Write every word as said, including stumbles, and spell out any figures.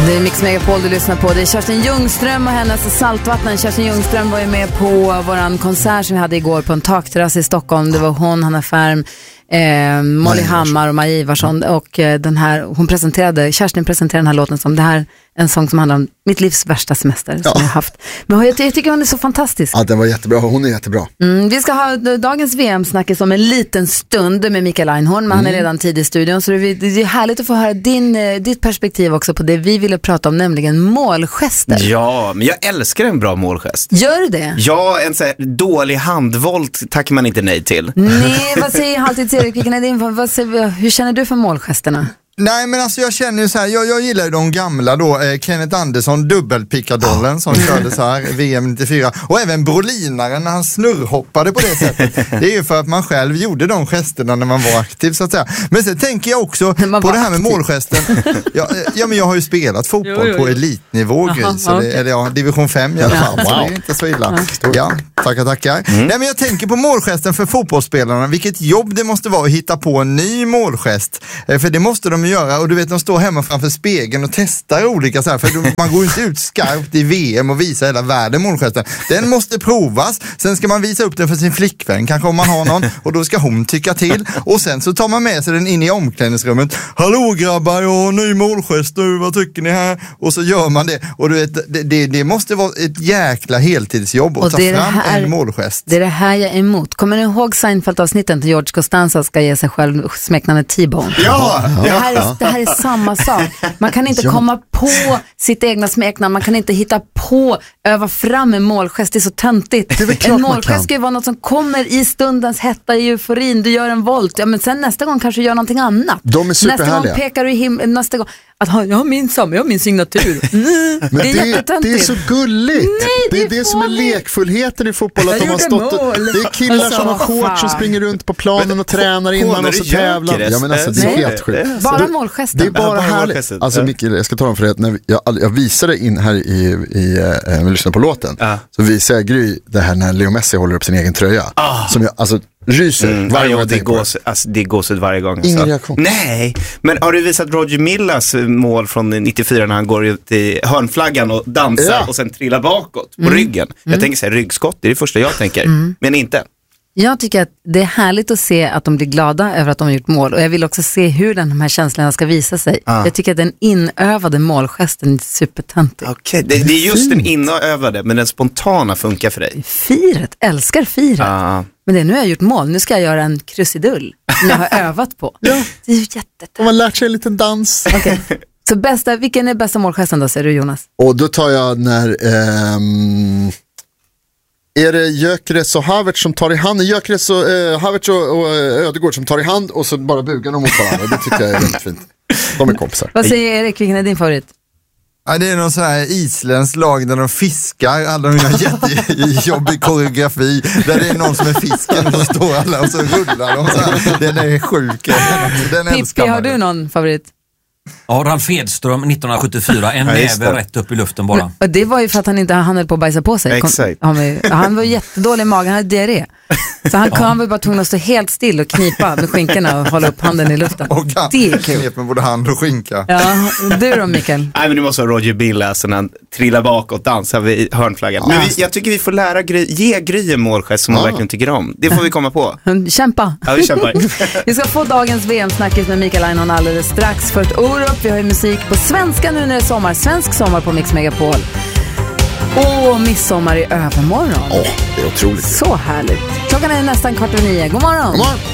Det är Mix Megapol du lyssnar på. Det är Kerstin Ljungström och hennes Saltvatten. Kerstin Ljungström var ju med på våran konsert som vi hade igår på en takterrass i Stockholm. Det var hon, Hanna Färm, eh, Molly Hammar och Maja Ivarsson. Och eh, den här, hon presenterade, Kerstin presenterade den här låten som det här, en sång som handlar om mitt livs värsta semester som ja. jag har haft. Men jag, jag tycker hon är så fantastisk. Ja, den var jättebra. Hon är jättebra. Mm, vi ska ha dagens V M-snackis om en liten stund med Mikael Einhorn, men mm. han är redan tidig i studion, så det är, det är härligt att få höra din, ditt perspektiv också på det vi ville prata om, nämligen målgester. Ja, men jag älskar en bra målgest. Gör du det? Ja, en så här dålig handvolt tackar man inte nej till. Nej, vad säger alltid Erik? Vilken är din, vad säger, hur känner du för målgesterna? Nej, men alltså jag känner ju så här, jag, jag gillar ju de gamla då, eh, Kenneth Andersson, dubbelpickadollen som körde så här, V M nittiofyra, och även brolinaren när han snurrhoppade på det sättet. Det är ju för att man själv gjorde de gesterna när man var aktiv så att säga. Men sen tänker jag också på det här med målgesten. Ja, ja, men jag har ju spelat fotboll jo, jo, jo. på elitnivå, Gry, så det, eller ja, division fem i alla fall, ja. Så det är inte så illa. Ja, tackar, tackar. Mm. Nej, men jag tänker på målgesten för fotbollsspelarna, vilket jobb det måste vara att hitta på en ny målgest, eh, för det måste de göra, och du vet, de står hemma framför spegeln och testar olika så här, för man går inte ut skarpt i V M och visar hela världen målgesten. Den måste provas, sen ska man visa upp den för sin flickvän, kanske om man har någon, och då ska hon tycka till, och sen så tar man med sig den in i omklädningsrummet. Hallå grabbar, jag har ny målgest nu, vad tycker ni här? Och så gör man det, och du vet, det, det, det måste vara ett jäkla heltidsjobb att ta fram här, en målgest. Det är det här jag är emot. Kommer ni ihåg Seinfeld-avsnitten till George Costanza ska ge sig själv smeknamnet T-Bone? Ja! Det här är Det här är samma sak. Man kan inte ja. komma på sitt egna smeknamn. Man kan inte hitta på, öva fram en målgest. Det är så töntigt. Det är en målgest ska ju vara något som kommer i stundens hetta, i euforin. Du gör en volt. Ja, men sen nästa gång kanske du gör någonting annat. De är superhärliga. Nästa gång pekar du i himlen. Nästa gång att jag har min samma, jag har min signatur. Mm, men det är, det, det är så gulligt. Nej, det, det är det är som är lekfullheten i fotboll, att de har stått och, det är killar alltså, som har shorts och springer runt på planen men, och tränar innan och så tävlar. Ja, men alltså, det är helt sjukt. Bara målgesten. Det är bara, bara härligt. Alltså Mikael, jag ska ta dem för det. När jag, jag visade in här i, i äh, vi lyssnade på låten, uh. så visade jag Gry det här när Leo Messi håller upp sin egen tröja. Uh. Som jag, alltså ryser mm, varje gång. Det går alltså, det går så varje gång. Ingen alltså. reaktion. Nej, men har du visat Roger Millas mål från nittiofyra när han går ut i hörnflaggan och dansar ja. och sen trillar bakåt på mm. ryggen? Jag mm. tänker så här, ryggskott, det är det första jag tänker, mm. men inte. Jag tycker att det är härligt att se att de blir glada över att de har gjort mål, och jag vill också se hur den, de här känslorna ska visa sig. Ah. Jag tycker att den inövade målgesten är supertöntig. Okej, okay. det, det är just den inövade, men den spontana funkar för dig. Firet, älskar firet. Ah. Men det är nu jag har gjort mål, nu ska jag göra en krusidull som jag har övat på. Ja. Det är ju jättetönt. Och man lärt sig en liten dans. Okej. Okay. Så bästa, vilken är bästa målgesten då, säger du Jonas? Och då tar jag när... Ehm... Är det Gyökeres och Havertz som tar i hand? Gyökeres och eh, Havertz och, och Ödegård som tar i hand och så bara bugar de mot varandra. Det tycker jag är väldigt fint. De är kompisar. Vad säger Erik, vilken är din favorit? Ja, det är någon sån här isländsk lag där de fiskar. Alla de gör jättejobbig koreografi. Där det är någon som är fisken och så står alla och så rullar de så här. Den är sjuk. Den Pippi, har du någon favorit? Ja, Ralf Edström nittonhundrasjuttiofyra, en näve rätt upp i luften bara. Men, det var ju för att han inte hann på att bajsa på sig. Exakt. Han, han var jättedålig i magen, han hade diarré. Så han, ja. han var bara tvungen att stå helt still och knipa med skinkorna och hålla upp handen i luften. Och han, det är kul. Knep med både hand och skinka. Ja, du då Mikael? Nej, men du måste ha Roger Billa så när han trillar bakåt, dansar vid hörnflaggan. Ja. Men vi, jag tycker vi får lära Gry, ge Gry en målgest som ja. hon verkligen tycker om. Det får vi komma på. Kämpa. Ja, vi kämpar. Vi ska få dagens V M-snackis med Mikael Einhorn alldeles strax. För ett år upp, vi har ju musik på svenska nu när det är sommar. Svensk sommar på Mix Megapol. Och midsommar i övermorgon. Åh, oh, det är otroligt. Så härligt. Klockan är nästan kvart över nio. God morgon. God morgon.